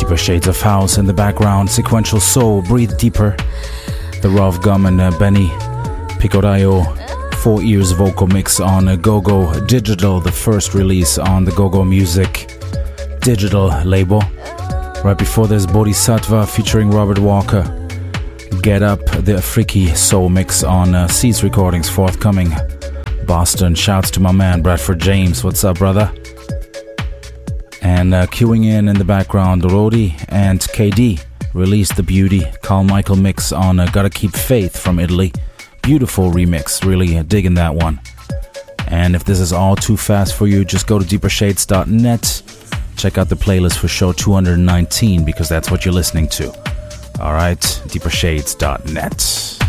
Deeper Shades of House in the background, Sequential Soul, Breathe Deeper, the Ralph Gum and Benny Picodayo 4 Ears vocal mix on Go-Go Digital, the first release on the Go-Go Music digital label. Right before this, Bodhisattva featuring Robert Walker, Get Up, the Afriki Soul mix on Seeds Recordings, forthcoming Boston. Shouts to my man Bradford James, what's up brother? And queuing in the background, Rodi and KD released the Beauty Carl Michael mix on Gotta Keep Faith from Italy. Beautiful remix, really digging that one. And if this is all too fast for you, just go to deepershades.net, check out the playlist for show 219 because that's what you're listening to. Alright, deepershades.net.